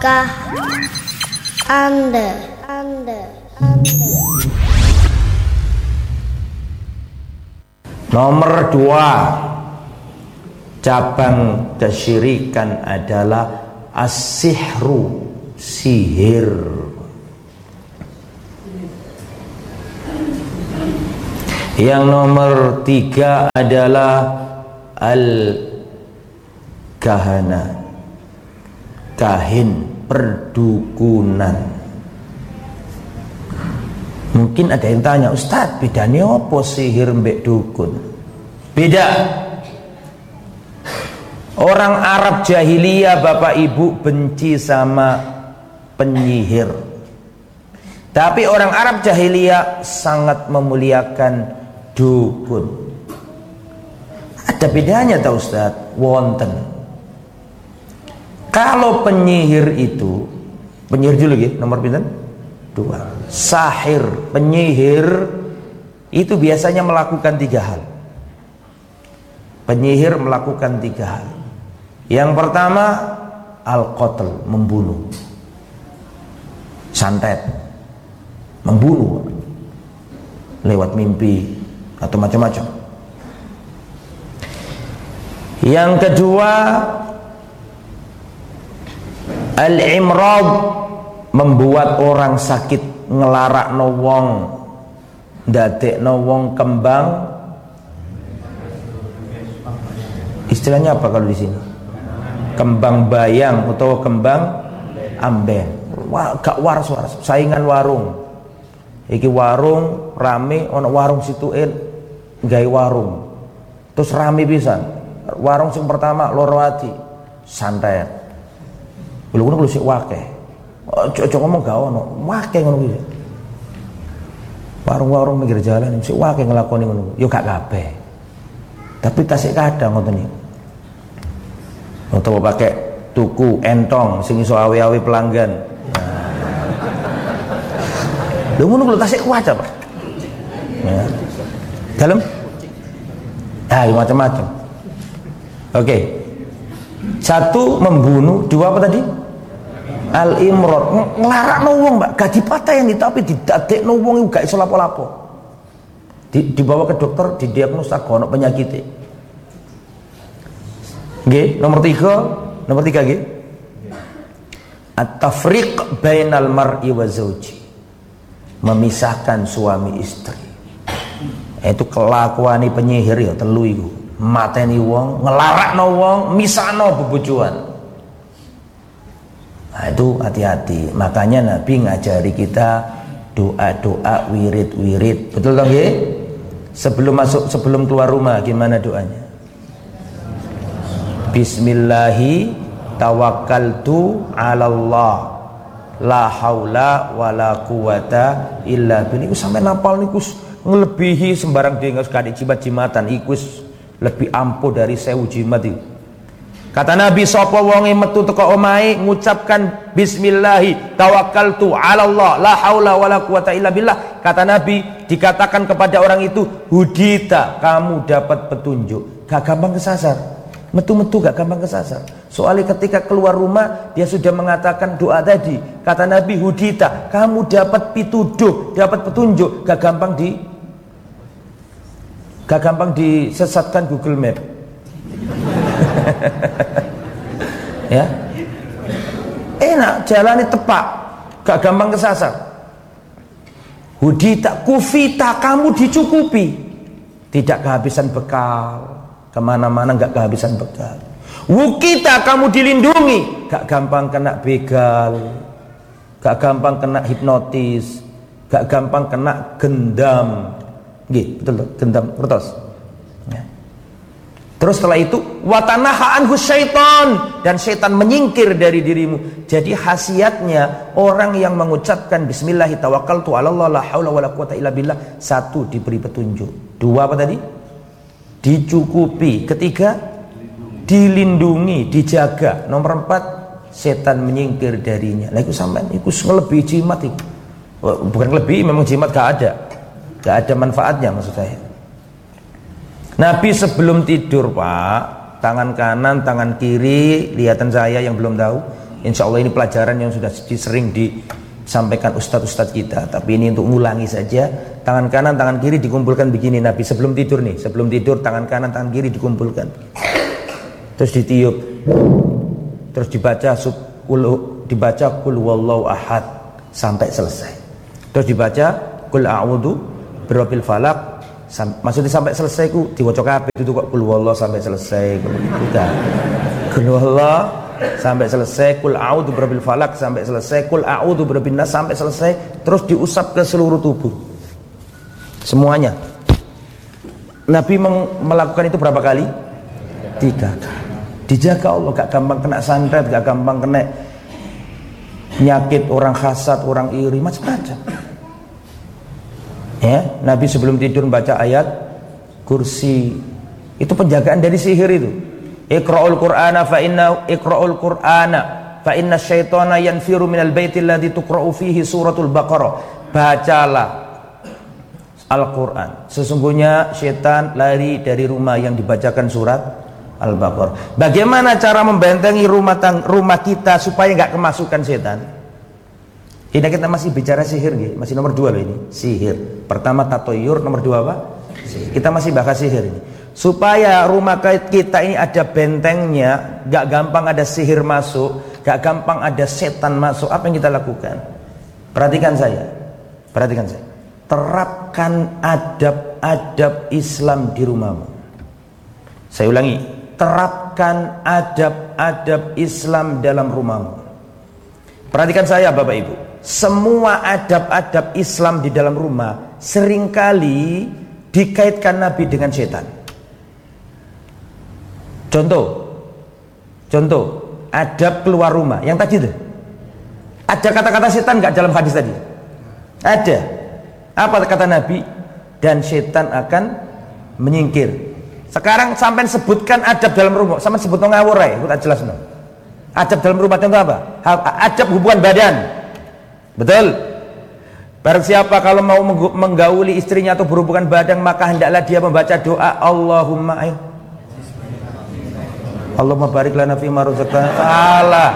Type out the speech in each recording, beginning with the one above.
Kah Anda Nomor 2, cabang kesyirikan adalah as-sihru, sihir. Yang nomor 3 adalah al-kahana, kahin, perdukunan. Mungkin ada yang tanya, Ustadz, bedanya apa sihir mbek dukun? Beda. Orang Arab jahiliyah, Bapak Ibu, benci sama penyihir. Tapi orang Arab jahiliyah sangat memuliakan dukun. Ada bedanya tak Ustadz? Wonten. Kalau penyihir itu, penyihir dulu ya, nomor pinten? 2. Sahir, penyihir itu biasanya melakukan 3 hal. Penyihir melakukan 3 hal. Yang pertama, al-qatl, membunuh. Santet, membunuh lewat mimpi atau macam-macam. Yang kedua, al-imrad, membuat orang sakit, ngelarakno wong, ndadekno wong kembang. Istilahnya apa kalau di sini? Kembang bayang atau kembang amben. Wah, gak waras, saingan warung. Iki warung rame, ono warung situin gawe warung. Terus rame pisan. Warung sing pertama loro ati, santet. Kulo sik wakeh. Ojo ngomong gak ono, wakeh ngono kuwi. Warung-warung pinggir jalan sik wakeh nglakoni ngono. Yo gak kabeh. Tapi tasik kadang ngoten iki. Utawa pakai tuku entong sing iso awe-awe pelanggan. Lha ngono kuwi tasik kuat apa? Ya. Dalam? Macam-macam. Oke. 1 membunuh, 2 apa tadi? Al-imrad, nglarakno wong, Mbak, gak dipateni tapi didadekno wong gak iso lapo-lapo. Dibawa ke dokter, didiagnosa ono penyakit. Nggih, nomor 3 nggih. At-tafriq bainal mar'i wa zauji. Memisahkan suami istri. Itu kelakuan penyihir ya telu iku. Mateni wong, ngelarakno wong, misahno bebojoan. Nah, itu hati-hati. Makanya Nabi ngajari kita doa-doa, wirid-wirid. Betul dong nggih? Sebelum keluar rumah gimana doanya? Bismillahi tawakkaltu 'alallah la haula wala quwata illa billah. Iku sampe napal niku ngelebihi sembarang dhewe sekali jimat-jimatan iku lebih ampuh dari 1000 jimat itu. Kata Nabi, sapa wonge metu teko omahe ngucapkan bismillahi tawakkaltu 'alallah la haula wala quwata illa billah. Kata Nabi, dikatakan kepada orang itu, hudita, kamu dapat petunjuk. Gak gampang kesasar. Metu-metu gak gampang kesasar. Soalnya ketika keluar rumah dia sudah mengatakan doa tadi. Kata Nabi, hudita, kamu dapat pituduh, dapat petunjuk. Gak gampang disesatkan Google Map. Ya, enak, jalannya tepat, gak gampang kesasar. Hudita, kufita, kamu dicukupi, tidak kehabisan bekal, kemana-mana gak kehabisan bekal. Wukita, kamu dilindungi, gak gampang kena begal, gak gampang kena hipnotis, gak gampang kena gendam. Betul, gendam, kertas. Ya. Terus setelah itu, watanaha anhu syaitan, dan syaitan menyingkir dari dirimu. Jadi khasiatnya orang yang mengucapkan bismillahi tawakkaltu 'alallah la haula wala quwata illa billah, 1 diberi petunjuk, 2 apa tadi? Dicukupi, 3 dilindungi, dijaga, nomor 4 setan menyingkir darinya. Lah iku sampean iku ngelebihi jimat iku. Bukan lebih, memang jimat gak ada manfaatnya maksud saya. Nabi sebelum tidur, Pak, tangan kanan, tangan kiri, lihatan saya yang belum tahu, Insya Allah ini pelajaran yang sudah sering disampaikan ustadz-ustadz kita, tapi ini untuk ngulangi saja. Tangan kanan, tangan kiri dikumpulkan begini Nabi sebelum tidur nih, sebelum tidur tangan kanan, tangan kiri dikumpulkan, terus ditiup, terus dibaca kul wallahu ahad sampai selesai, terus dibaca kul a'udzu birabbil falaq, maksudnya sampai selesai ku diwaca kabeh itu kok kul wallahu sampai selesai bukan. Kul wallahu sampai selesai, kul a'udzu birabbil falaq sampai selesai, kul a'udzu birabbin nas sampai selesai, terus diusap ke seluruh tubuh semuanya. Nabi melakukan itu berapa kali? 3 kali. Dijaga Allah, gak gampang kena santet, gak gampang kena penyakit, orang hasad, orang iri, macam-macam. Ya, Nabi sebelum tidur membaca ayat kursi. Itu penjagaan dari sihir itu. Iqra'ul Qur'ana fa inna syaitana yanfiru minal baitil ladzi tuqra'u fihi suratul Baqarah. Bacalah Al-Qur'an. Sesungguhnya syaitan lari dari rumah yang dibacakan surat Al-Baqarah. Bagaimana cara membentengi rumah kita supaya nggak kemasukan setan? Ini kita masih bicara sihir, gitu. Masih nomor 2 loh ini, sihir. Pertama tatoyur, nomor 2 apa? Sihir. Kita masih bahas sihir ini. Supaya rumah kita ini ada bentengnya, nggak gampang ada sihir masuk, nggak gampang ada setan masuk. Apa yang kita lakukan? Perhatikan saya. Terapkan adab-adab Islam di rumahmu. Saya ulangi. Terapkan adab-adab Islam dalam rumahmu. Perhatikan saya Bapak Ibu, semua adab-adab Islam di dalam rumah seringkali dikaitkan Nabi dengan setan. Contoh adab keluar rumah yang tadi itu. Ada kata-kata setan nggak dalam hadis tadi? Ada. Apa kata Nabi? Dan setan akan menyingkir. Sekarang sampai sebutkan adab dalam rumah, sampai sebut ngawur ya, aku tak jelas no. Adab dalam rumah contoh apa? Adab hubungan badan. Betul? Barang siapa kalau mau menggauli istrinya atau berhubungan badan, maka hendaklah dia membaca doa Allahumma barik lana fima razaqtana. Salah.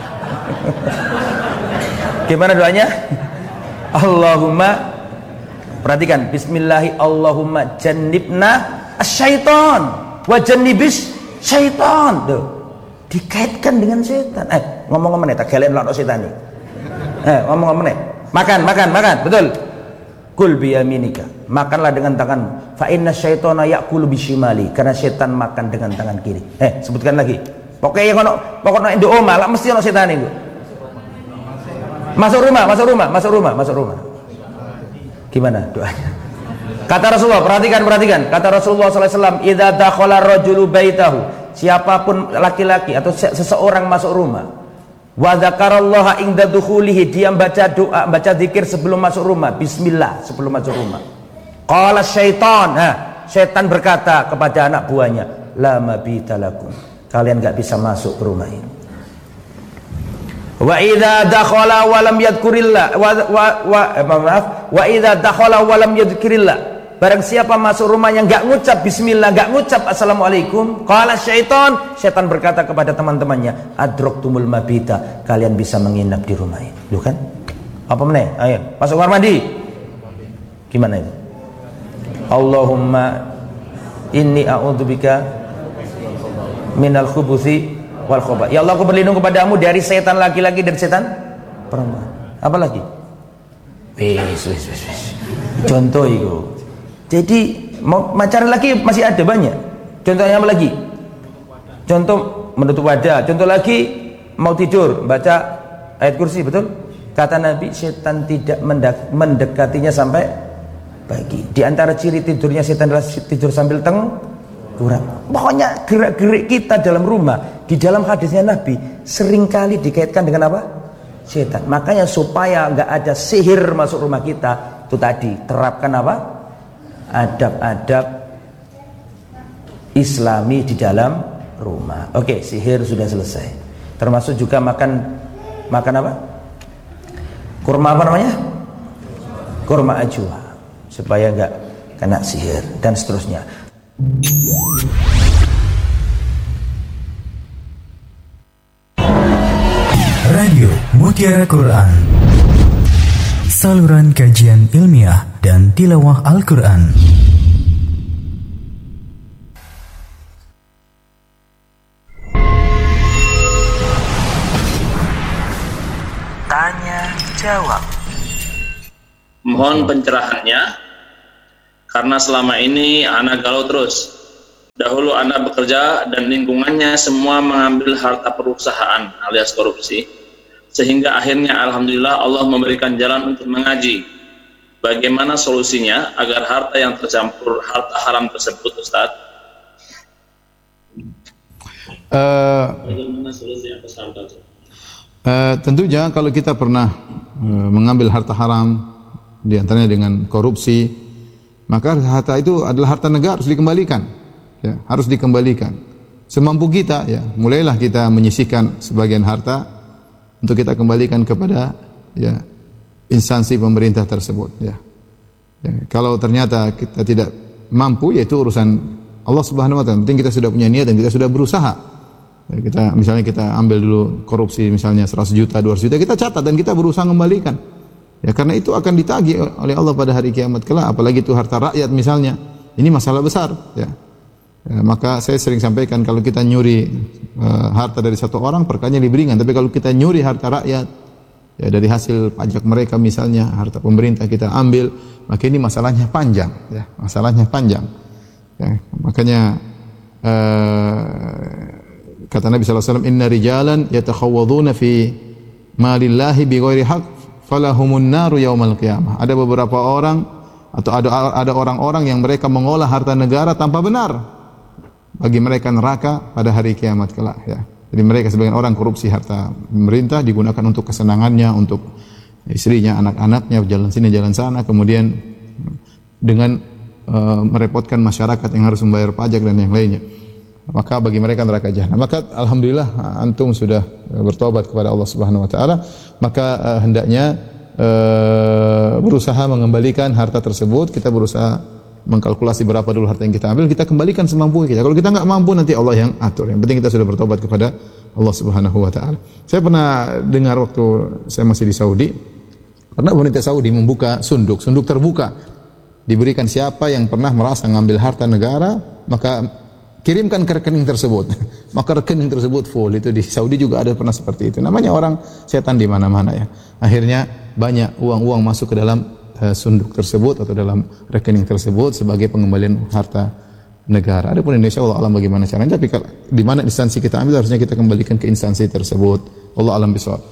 Gimana doanya? Allahumma, perhatikan, bismillahi Allahumma jannibna asyaiton wa jannibis syaiton. Tuh, dikaitkan dengan setan. Ngomong-ngomong nih, tak galen lak setan nih. Ngomong-ngomong nih. Makan, betul. Kul biyaminika, makanlah dengan tangan. Fa inna syaitona ya'kulu bishimali, karena setan makan dengan tangan kiri. Sebutkan lagi. Pokoknya pokoknya ndo omah lah mesti ono setan itu. Masuk rumah. Gimana doanya? Kata Rasulullah, perhatikan. Kata Rasulullah SAW, idza dakhala rajulu baitahu, siapapun laki-laki atau seseorang masuk rumah, wa dzakarallaha inda dukhulihi, dia baca doa, baca zikir sebelum masuk rumah, bismillah sebelum masuk rumah. Qala syaitan, setan berkata kepada anak buahnya, la mabita lakum, kalian enggak bisa masuk ke rumah ini. Wa idza dakhala wa lam yadhkurillah wa idza dakhala wa lam yadhkurillah, barang siapa masuk rumahnya enggak ngucap bismillah, enggak ngucap assalamualaikum, qala syaitan, setan berkata kepada teman-temannya, adraktumul mabita, kalian bisa menginap di rumah ini. Loh kan? Apa meneh? Ayo, masuk kamar mandi. Gimana itu? Allahumma inni a'udzubika minal khubuthi wal khoba. Ya Allah, aku berlindung kepadamu dari setan laki-laki dan setan perempuan. Apa lagi? Wis. Contoh itu. Jadi macam lagi masih ada banyak. Contohnya apa lagi? Contoh menutup wajah. Contoh lagi mau tidur baca ayat kursi, betul? Kata Nabi, setan tidak mendekatinya sampai pagi. Di antara ciri tidurnya setan adalah tidur sambil kurang. Pokoknya gerak-gerik kita dalam rumah, di dalam hadisnya Nabi seringkali dikaitkan dengan apa? Setan. Makanya supaya nggak ada sihir masuk rumah kita, itu tadi terapkan apa? Adab-adab Islami di dalam rumah. Oke, sihir sudah selesai. Termasuk juga makan apa? Kurma apa namanya? Kurma ajwa, supaya nggak kena sihir dan seterusnya. Mutiara Quran, saluran kajian ilmiah dan tilawah Al-Quran. Tanya jawab. Mohon pencerahannya, karena selama ini Ana galau terus. Dahulu Ana bekerja dan lingkungannya semua mengambil harta perusahaan alias korupsi, sehingga akhirnya alhamdulillah Allah memberikan jalan untuk mengaji. Bagaimana solusinya agar harta yang tercampur harta haram tersebut, Ustaz? Bagaimana solusi atas harta tersebut? Tentunya kalau kita pernah mengambil harta haram, diantaranya dengan korupsi, maka harta itu adalah harta negara, harus dikembalikan. Ya, harus dikembalikan. Semampu kita, ya, mulailah kita menyisihkan sebagian harta untuk kita kembalikan kepada ya instansi pemerintah tersebut. Ya. Ya, kalau ternyata kita tidak mampu, yaitu urusan Allah Subhanahu Wa Taala. Penting kita sudah punya niat dan kita sudah berusaha. Ya, misalnya kita ambil dulu korupsi misalnya 100 juta, 200 juta, kita catat dan kita berusaha kembalikan. Ya, karena itu akan ditagih oleh Allah pada hari kiamat kelak, apalagi itu harta rakyat misalnya. Ini masalah besar, ya. Ya, maka saya sering sampaikan kalau kita nyuri harta dari satu orang perkaranya diberikan, tapi kalau kita nyuri harta rakyat ya dari hasil pajak mereka misalnya, harta pemerintah kita ambil, maka ini masalahnya panjang, ya, masalahnya panjang. Ya, makanya kata Nabi SAW, inna rijalan yatakhawwaduna fi malillahi bighairi haqq falahumun naru yaumal qiyamah. Ada beberapa orang atau ada orang-orang yang mereka mengolah harta negara tanpa benar. Bagi mereka neraka pada hari kiamat kelak, ya. Jadi mereka sebagian orang korupsi harta pemerintah digunakan untuk kesenangannya, untuk istrinya, anak-anaknya, jalan sini jalan sana, kemudian dengan merepotkan masyarakat yang harus membayar pajak dan yang lainnya. Maka bagi mereka neraka jahanam. Maka alhamdulillah antum sudah bertobat kepada Allah Subhanahu wa taala, maka hendaknya berusaha mengembalikan harta tersebut. Kita berusaha mengkalkulasi berapa dulu harta yang kita ambil, kita kembalikan semampu kita. Kalau kita enggak mampu, nanti Allah yang atur. Yang penting kita sudah bertobat kepada Allah Subhanahu wa taala. Saya pernah dengar waktu saya masih di Saudi, karena pemerintah Saudi membuka sunduk terbuka. Diberikan siapa yang pernah merasa ngambil harta negara, maka kirimkan ke rekening tersebut. Maka rekening tersebut full. Itu di Saudi juga ada pernah seperti itu. Namanya orang setan di mana-mana, ya. Akhirnya banyak uang-uang masuk ke dalam sunduk tersebut atau dalam rekening tersebut sebagai pengembalian harta negara. Adapun Indonesia, Allah alam bagaimana caranya. Tapi di mana instansi kita ambil, harusnya kita kembalikan ke instansi tersebut. Allah alam bishawab.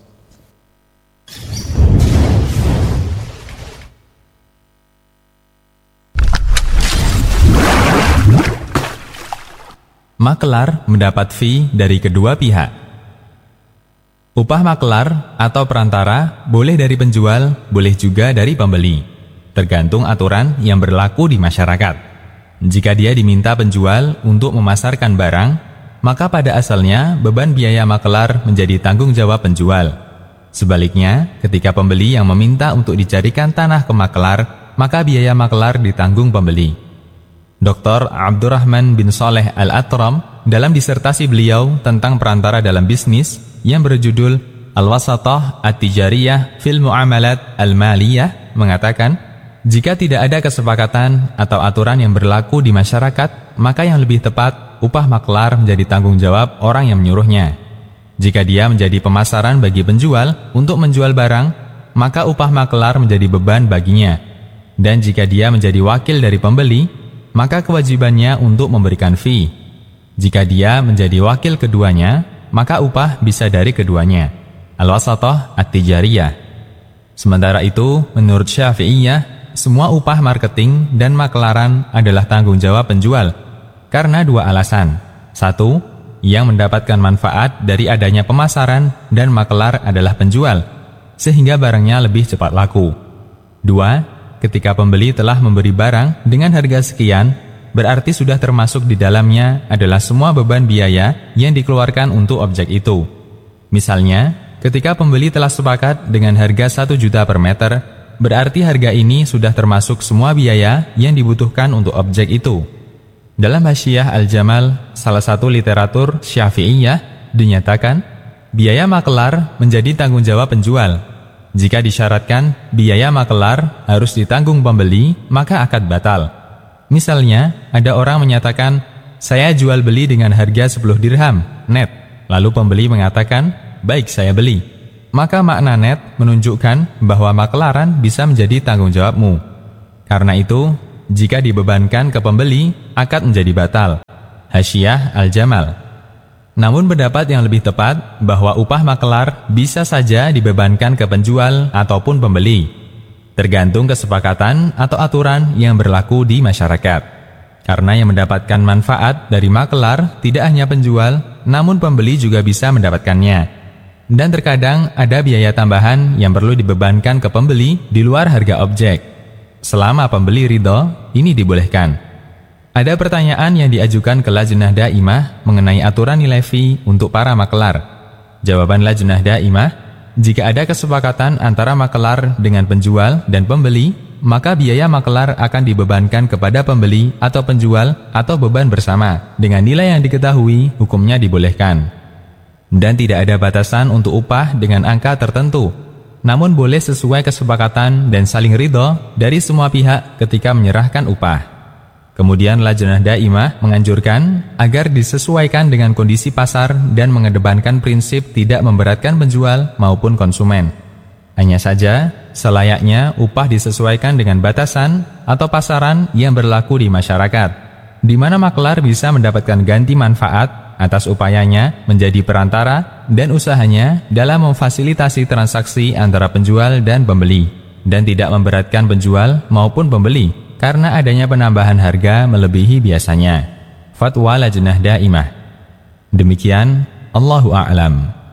Makelar mendapat fee dari kedua pihak. Upah makelar atau perantara boleh dari penjual, boleh juga dari pembeli, tergantung aturan yang berlaku di masyarakat. Jika dia diminta penjual untuk memasarkan barang, maka pada asalnya beban biaya makelar menjadi tanggung jawab penjual. Sebaliknya, ketika pembeli yang meminta untuk dicarikan tanah ke makelar, maka biaya makelar ditanggung pembeli. Dr. Abdurrahman bin Saleh Al-Atram dalam disertasi beliau tentang perantara dalam bisnis yang berjudul Al-Wasatah At-Tijariyah fil Mu'amalat Al-Maliyah mengatakan, jika tidak ada kesepakatan atau aturan yang berlaku di masyarakat, maka yang lebih tepat upah makelar menjadi tanggung jawab orang yang menyuruhnya. Jika dia menjadi pemasaran bagi penjual untuk menjual barang, maka upah makelar menjadi beban baginya. Dan jika dia menjadi wakil dari pembeli, maka kewajibannya untuk memberikan fee. Jika dia menjadi wakil keduanya, maka upah bisa dari keduanya. Al-Wasatah At-Tijariyah. Sementara itu, menurut Syafi'iyah, semua upah marketing dan makelaran adalah tanggung jawab penjual karena dua alasan. Satu, yang mendapatkan manfaat dari adanya pemasaran dan makelar adalah penjual, sehingga barangnya lebih cepat laku. Dua, ketika pembeli telah memberi barang dengan harga sekian, berarti sudah termasuk di dalamnya adalah semua beban biaya yang dikeluarkan untuk objek itu. Misalnya, ketika pembeli telah sepakat dengan harga 1 juta per meter, berarti harga ini sudah termasuk semua biaya yang dibutuhkan untuk objek itu. Dalam Hasyiah Al-Jamal, salah satu literatur Syafi'iyah, dinyatakan, biaya makelar menjadi tanggung jawab penjual. Jika disyaratkan biaya makelar harus ditanggung pembeli, maka akad batal. Misalnya, ada orang menyatakan, saya jual beli dengan harga 10 dirham, net. Lalu pembeli mengatakan, baik saya beli. Maka makna net menunjukkan bahwa makelaran bisa menjadi tanggung jawabmu. Karena itu, jika dibebankan ke pembeli, akad menjadi batal. Hasyiah Al-Jamal. Namun pendapat yang lebih tepat bahwa upah makelar bisa saja dibebankan ke penjual ataupun pembeli, tergantung kesepakatan atau aturan yang berlaku di masyarakat. Karena yang mendapatkan manfaat dari makelar tidak hanya penjual, namun pembeli juga bisa mendapatkannya. Dan terkadang ada biaya tambahan yang perlu dibebankan ke pembeli di luar harga objek. Selama pembeli ridho, ini dibolehkan. Ada pertanyaan yang diajukan ke Lajnah Daimah mengenai aturan nilai fee untuk para makelar. Jawaban Lajnah Daimah, jika ada kesepakatan antara makelar dengan penjual dan pembeli, maka biaya makelar akan dibebankan kepada pembeli atau penjual atau beban bersama. Dengan nilai yang diketahui, hukumnya dibolehkan. Dan tidak ada batasan untuk upah dengan angka tertentu. Namun boleh sesuai kesepakatan dan saling ridho dari semua pihak ketika menyerahkan upah. Kemudian Lajnah Daimah menganjurkan agar disesuaikan dengan kondisi pasar dan mengedepankan prinsip tidak memberatkan penjual maupun konsumen. Hanya saja, selayaknya upah disesuaikan dengan batasan atau pasaran yang berlaku di masyarakat, di mana makelar bisa mendapatkan ganti manfaat atas upayanya menjadi perantara dan usahanya dalam memfasilitasi transaksi antara penjual dan pembeli, dan tidak memberatkan penjual maupun pembeli karena adanya penambahan harga melebihi biasanya. Fatwa Lajnah Daimah. Demikian, Allahu a'lam.